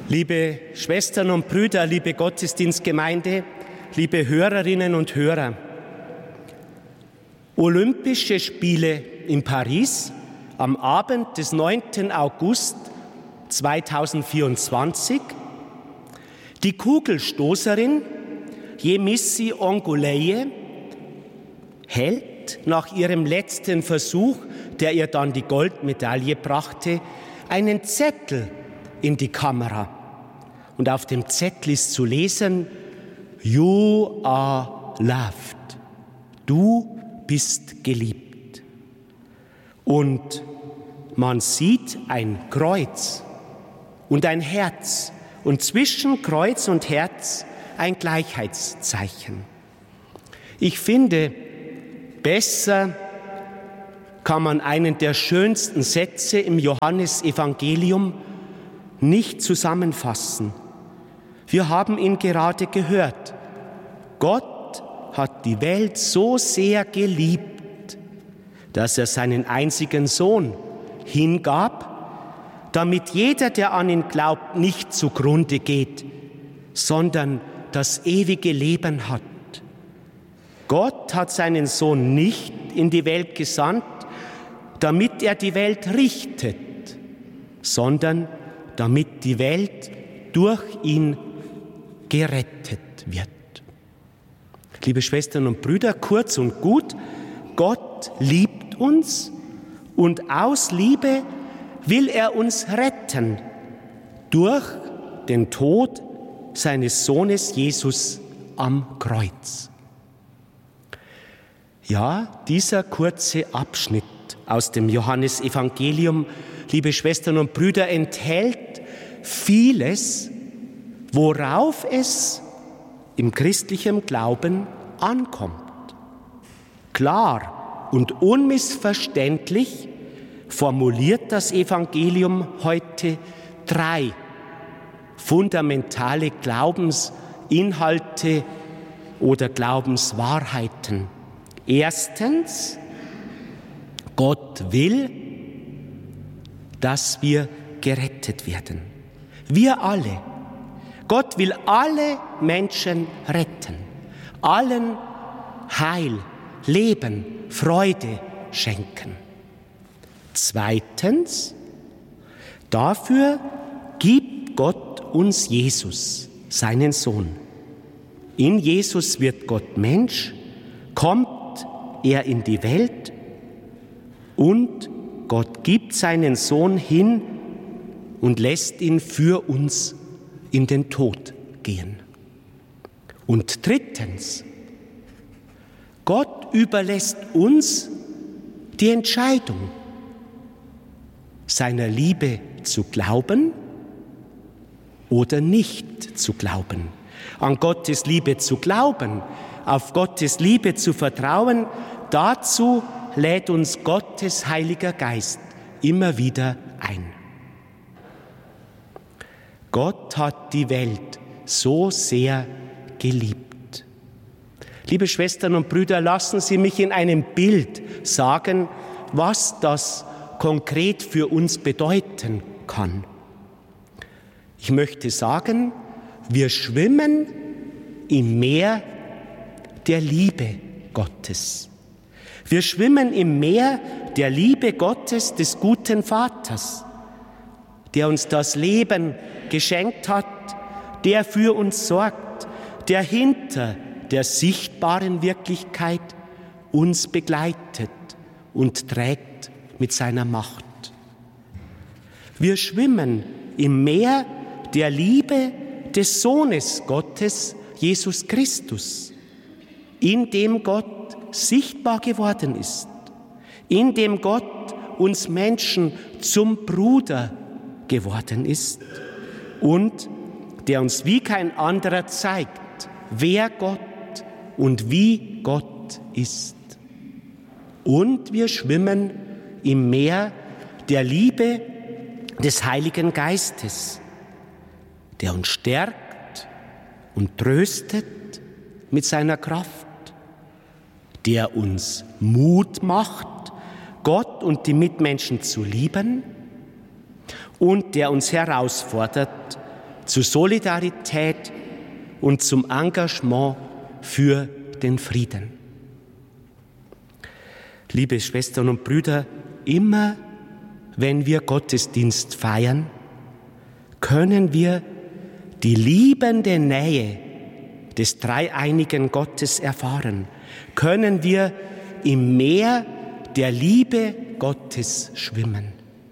Liebe Schwestern und Brüder, liebe Gottesdienstgemeinde, liebe Hörerinnen und Hörer. Olympische Spiele in Paris am Abend des 9. August 2024. Die Kugelstoßerin Yemisi Ongoleye hält nach ihrem letzten Versuch, der ihr dann die Goldmedaille brachte, einen Zettel in die Kamera. Und auf dem Zettel ist zu lesen: You are loved. Du bist geliebt. Und man sieht ein Kreuz und ein Herz und zwischen Kreuz und Herz ein Gleichheitszeichen. Ich finde, besser kann man einen der schönsten Sätze im Johannesevangelium nicht zusammenfassen. Wir haben ihn gerade gehört. Gott hat die Welt so sehr geliebt, dass er seinen einzigen Sohn hingab, damit jeder, der an ihn glaubt, nicht zugrunde geht, sondern das ewige Leben hat. Gott hat seinen Sohn nicht in die Welt gesandt, damit er die Welt richtet, sondern damit die Welt durch ihn gerettet wird. Liebe Schwestern und Brüder, kurz und gut, Gott liebt uns und aus Liebe will er uns retten durch den Tod seines Sohnes Jesus am Kreuz. Ja, dieser kurze Abschnitt aus dem Johannesevangelium, liebe Schwestern und Brüder, enthält vieles, worauf es im christlichen Glauben ankommt. Klar und unmissverständlich formuliert das Evangelium heute 3 fundamentale Glaubensinhalte oder Glaubenswahrheiten. Erstens, Gott will, dass wir gerettet werden. Wir alle. Gott will alle Menschen retten, allen Heil, Leben, Freude schenken. Zweitens, dafür gibt Gott uns Jesus, seinen Sohn. In Jesus wird Gott Mensch, kommt er in die Welt und Gott gibt seinen Sohn hin und lässt ihn für uns in den Tod gehen. Und drittens, Gott überlässt uns die Entscheidung, seiner Liebe zu glauben oder nicht zu glauben. An Gottes Liebe zu glauben, auf Gottes Liebe zu vertrauen, dazu lädt uns Gottes Heiliger Geist immer wieder ein. Gott hat die Welt so sehr geliebt. Liebe Schwestern und Brüder, lassen Sie mich in einem Bild sagen, was das konkret für uns bedeuten kann. Ich möchte sagen, wir schwimmen im Meer der Liebe Gottes. Wir schwimmen im Meer der Liebe Gottes, des guten Vaters, der uns das Leben geschenkt hat, der für uns sorgt, der hinter der sichtbaren Wirklichkeit uns begleitet und trägt mit seiner Macht. Wir schwimmen im Meer der Liebe des Sohnes Gottes, Jesus Christus, in dem Gott sichtbar geworden ist, in dem Gott uns Menschen zum Bruder geworden ist und der uns wie kein anderer zeigt, wer Gott und wie Gott ist. Und wir schwimmen im Meer der Liebe des Heiligen Geistes, der uns stärkt und tröstet mit seiner Kraft, der uns Mut macht, Gott und die Mitmenschen zu lieben und der uns herausfordert, zu Solidarität und zum Engagement für den Frieden. Liebe Schwestern und Brüder, immer wenn wir Gottesdienst feiern, können wir die liebende Nähe des dreieinigen Gottes erfahren, können wir im Meer der Liebe Gottes schwimmen.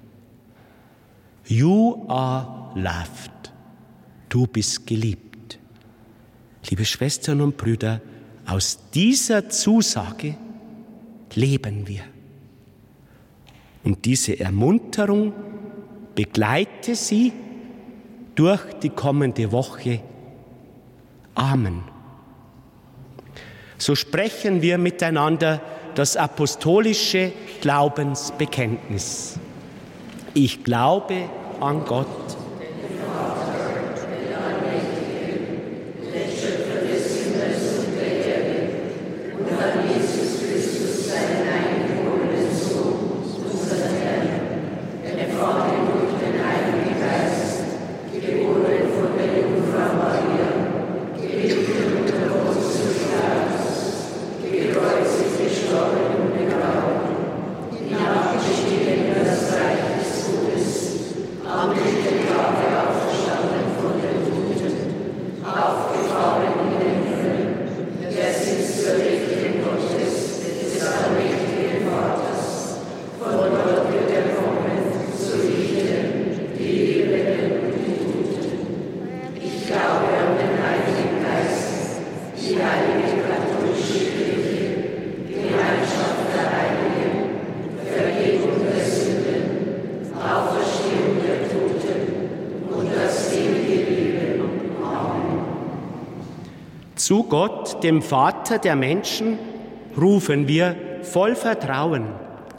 You are loved. Du bist geliebt. Liebe Schwestern und Brüder, aus dieser Zusage leben wir. Und diese Ermunterung begleite Sie durch die kommende Woche. Amen. So sprechen wir miteinander das apostolische Glaubensbekenntnis. Ich glaube an Gott, zu Gott, dem Vater der Menschen, rufen wir voll Vertrauen.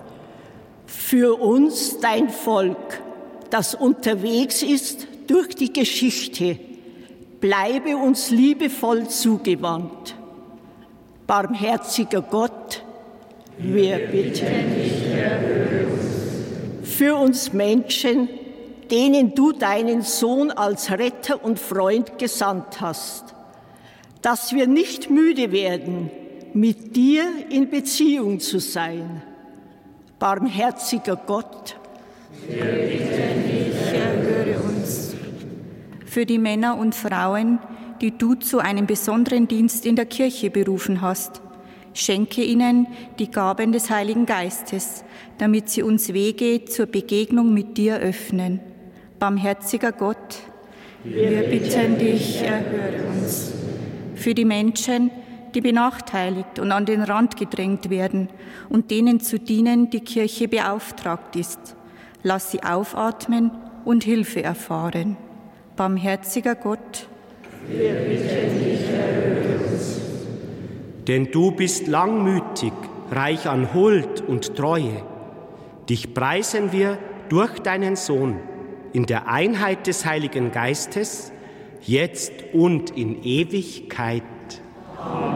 Für uns, dein Volk, das unterwegs ist durch die Geschichte, bleibe uns liebevoll zugewandt. Barmherziger Gott, wir bitten dich, erhöre uns. Für uns Menschen, denen du deinen Sohn als Retter und Freund gesandt hast, dass wir nicht müde werden, mit dir in Beziehung zu sein. Barmherziger Gott, wir bitten dich, erhöre uns. Für die Männer und Frauen, die du zu einem besonderen Dienst in der Kirche berufen hast, schenke ihnen die Gaben des Heiligen Geistes, damit sie uns Wege zur Begegnung mit dir öffnen. Barmherziger Gott, wir bitten dich, erhöre uns. Für die Menschen, die benachteiligt und an den Rand gedrängt werden und denen zu dienen die Kirche beauftragt ist, lass sie aufatmen und Hilfe erfahren. Barmherziger Gott, wir bitten dich, erhöre uns. Denn du bist langmütig, reich an Huld und Treue. Dich preisen wir durch deinen Sohn in der Einheit des Heiligen Geistes, jetzt und in Ewigkeit. Amen.